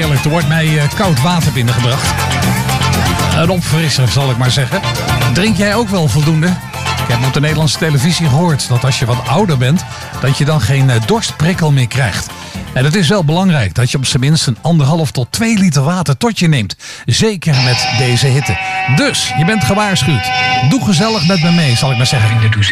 heerlijk. Er wordt mij koud water binnengebracht. Een opfrisser, zal ik maar zeggen. Drink jij ook wel voldoende? Ik heb op de Nederlandse televisie gehoord dat als je wat ouder bent, dat je dan geen dorstprikkel meer krijgt. En het is wel belangrijk dat je op zijn minst een 1,5 tot 2 liter water tot je neemt. Zeker met deze hitte. Dus, je bent gewaarschuwd. Doe gezellig met me mee, zal ik maar zeggen.